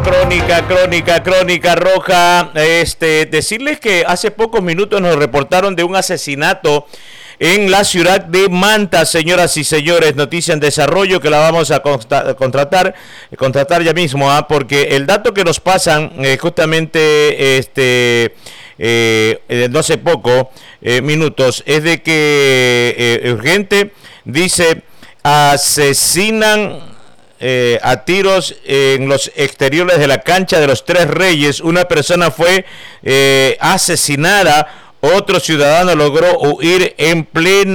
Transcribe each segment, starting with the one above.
Crónica roja. Decirles que hace pocos minutos nos reportaron de un asesinato en la ciudad de Manta, señoras y señores. Noticia en desarrollo que la vamos a contratar ya mismo, porque el dato que nos pasan justamente no hace poco minutos es de que urgente, dice, asesinan a tiros en los exteriores de la cancha de los Tres Reyes. Una persona fue asesinada. Otro ciudadano logró huir en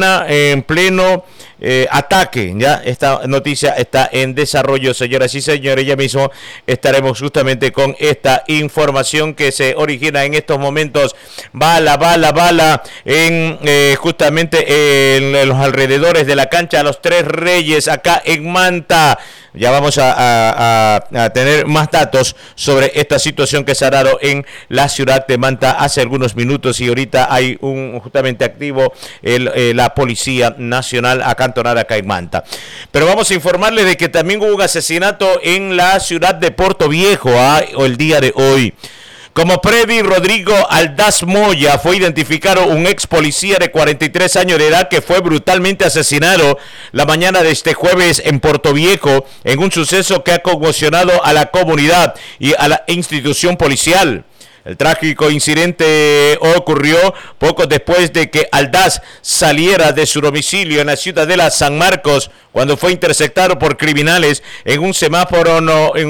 pleno ataque. Ya esta noticia está en desarrollo, señoras y señores. Ya mismo estaremos justamente con esta información que se origina en estos momentos. Bala en justamente en los alrededores de la cancha de los Tres Reyes, acá en Manta. Ya vamos a tener más datos sobre esta situación que se ha dado en la ciudad de Manta hace algunos minutos, y ahorita hay justamente activo la Policía Nacional acantonada acá en Manta. Pero vamos a informarles de que también hubo un asesinato en la ciudad de Puerto Viejo el día de hoy. Como Freddy Rodrigo Aldaz Moya fue identificado un ex policía de 43 años de edad que fue brutalmente asesinado la mañana de este jueves en Puerto Viejo, en un suceso que ha conmocionado a la comunidad y a la institución policial. El trágico incidente ocurrió poco después de que Aldaz saliera de su domicilio en la ciudadela San Marcos, cuando fue interceptado por criminales en un semáforo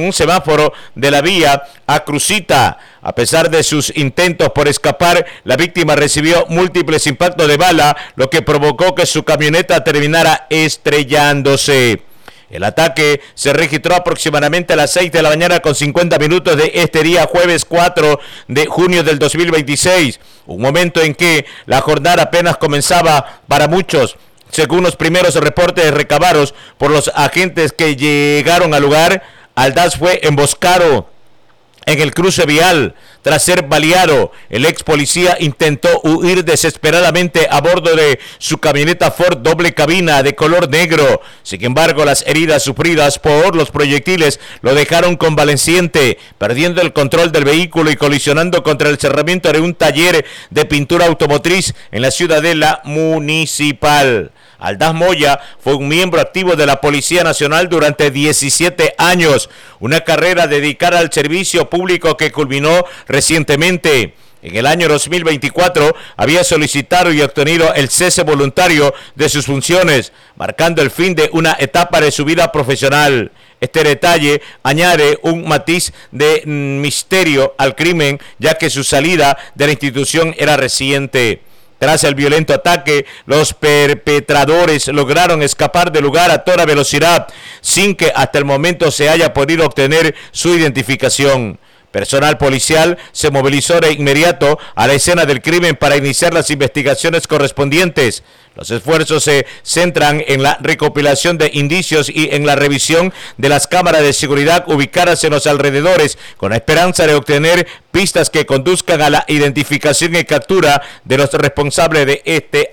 de la vía a Crucita. A pesar de sus intentos por escapar, la víctima recibió múltiples impactos de bala, lo que provocó que su camioneta terminara estrellándose. El ataque se registró aproximadamente a las 6 de la mañana con 50 minutos de este día, jueves 4 de junio del 2026, un momento en que la jornada apenas comenzaba para muchos. Según los primeros reportes recabados por los agentes que llegaron al lugar, Aldaz fue emboscado en el cruce vial. Tras ser baleado, el ex policía intentó huir desesperadamente a bordo de su camioneta Ford doble cabina de color negro. Sin embargo, las heridas sufridas por los proyectiles lo dejaron convaleciente, perdiendo el control del vehículo y colisionando contra el cerramiento de un taller de pintura automotriz en la ciudadela municipal. Aldaz Moya fue un miembro activo de la Policía Nacional durante 17 años, una carrera dedicada al servicio público que culminó recientemente. En el año 2024 había solicitado y obtenido el cese voluntario de sus funciones, marcando el fin de una etapa de su vida profesional. Este detalle añade un matiz de misterio al crimen, ya que su salida de la institución era reciente. Tras el violento ataque, los perpetradores lograron escapar del lugar a toda velocidad, sin que hasta el momento se haya podido obtener su identificación. Personal policial se movilizó de inmediato a la escena del crimen para iniciar las investigaciones correspondientes. Los esfuerzos se centran en la recopilación de indicios y en la revisión de las cámaras de seguridad ubicadas en los alrededores, con la esperanza de obtener pistas que conduzcan a la identificación y captura de los responsables de este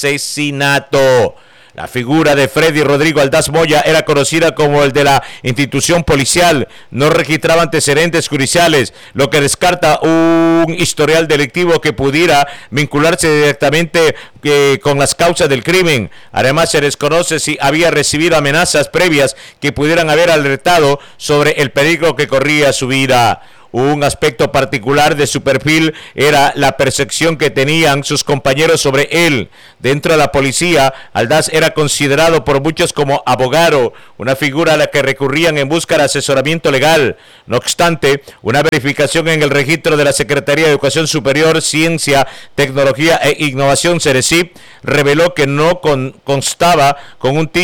asesinato. La figura de Freddy Rodrigo Aldaz Moya era conocida como el de la institución policial. No registraba antecedentes judiciales, lo que descarta un historial delictivo que pudiera vincularse directamente con las causas del crimen. Además, se desconoce si había recibido amenazas previas que pudieran haber alertado sobre el peligro que corría su vida. Un aspecto particular de su perfil era la percepción que tenían sus compañeros sobre él. Dentro de la policía, Aldaz era considerado por muchos como abogado, una figura a la que recurrían en busca de asesoramiento legal. No obstante, una verificación en el registro de la Secretaría de Educación Superior, Ciencia, Tecnología e Innovación, CERECIP, reveló que no contaba con un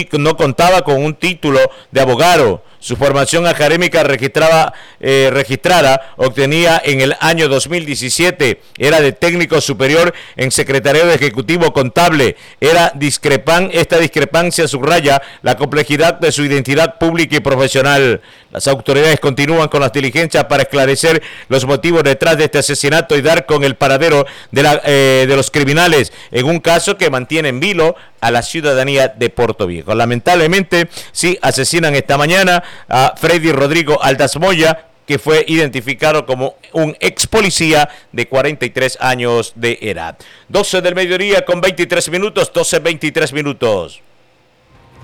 título de abogado. Su formación académica registrada obtenía en el año 2017. Era de técnico superior en Secretariado Ejecutivo Contable. Esta discrepancia subraya la complejidad de su identidad pública y profesional. Las autoridades continúan con las diligencias para esclarecer los motivos detrás de este asesinato y dar con el paradero de los criminales, en un caso que mantiene en vilo a la ciudadanía de Puerto Viejo. Lamentablemente, sí asesinan esta mañana a Freddy Rodrigo Aldaz Moya, que fue identificado como un ex policía de 43 años de edad. 12 del mediodía con 23 minutos, 12:23 minutos.